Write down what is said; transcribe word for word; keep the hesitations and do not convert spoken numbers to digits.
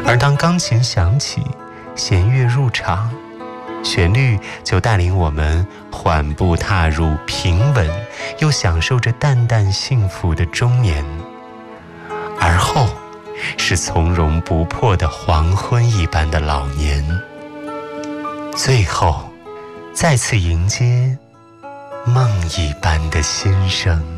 而当钢琴响起，弦乐入场，旋律就带领我们缓步踏入平稳又享受着淡淡幸福的中年，而后是从容不迫的黄昏一般的老年，最后再次迎接梦一般的新生。